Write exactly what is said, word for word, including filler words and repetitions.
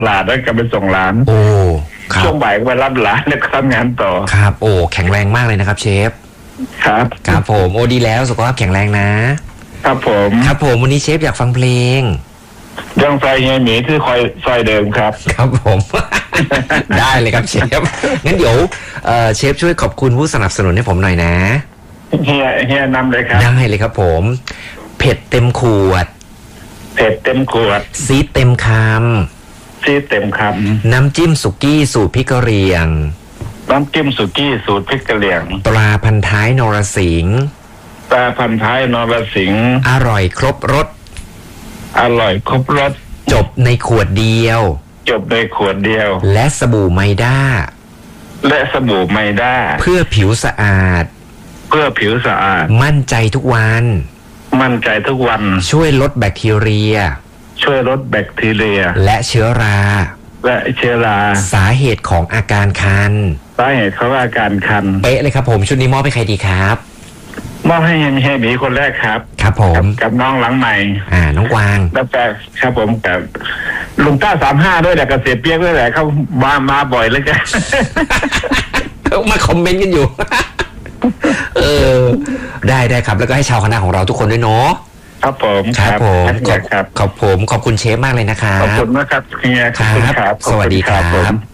หลานแล้วก็ไปส่งหลานโอ้ครับช่วงบ่ายก็ไปรับหลานแล้วก็ทำงานต่อครับโอ้แข็งแรงมากเลยนะครับเชฟครับครับผมโอ้ดีแล้วสุขภาพแข็งแรงนะครับผมครับผมวันนี้เชฟอยากฟังเพลงยังซอยเฮียหมีที่คอยซอยเดิมครับครับผม ได้เลยครับเชฟงั้นเดี๋ยวเอ่อเชฟช่วยขอบคุณผู้สนับสนุนให้ผมหน่อยนะเฮียเฮียนำเลยครับได้เลยครับผมเผ็ดเต็มขวดเผ็ดเต็มขวดซีดเต็มคซีดเต็มคำน้ำจิ้มสุกี้สูตรพริกกะเหรี่ยงำน้ำจิ้มสุกี้สูตรพริกกะเหรี่ยงปลาพันท้ายนรสิงห์ปลาพันท้ายนรสิงห์อร่อยครบรสอร่อยครบรสจบในขวดเดียวจบในขวดเดียวและสบู่ไมด้าและสบู่ไมด้าเพื่อผิวสะอาดเพื่อผิวสะอาดมั่นใจทุกวันมั่นใจทุกวันช่วยลดแบคทีเรียช่วยลดแบคทีเรียและเชื้อราและเชื้อราสาเหตุของอาการคันสาเหตุเขาว่าอาการคันเป๊ะเลยครับผมชุดนี้มอบให้ใครดีครับมอบให้เฮียหมีคนแรกครับครับผมกับน้องหลังใหม่อ่าน้องกวางแล้วแต่ครับผมกับลุงต้าสามห้าด้วยแหละกับเสียเปียกด้วยแหละเขามามาบ่อยแล้วกันมาคอมเมนต์กันอยู่ เออได้ได้ครับแล้วก็ให้ชาวคณะของเราทุกคนด้วยเนาะครับผมครับผมขอบครับขอบผมขอบคุณเชฟมากเลยนะครับขอบคุณนะครับเฮียขอบคุณครับสวัสดีครับผม